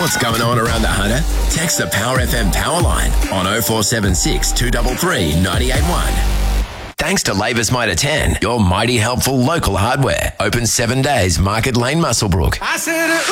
What's going on around the Hunter? Text the Power FM power line on 0476 233 981. Thanks to Labour's Mitre 10, your mighty helpful local hardware. Open 7 days, Market Lane, Muswellbrook. I said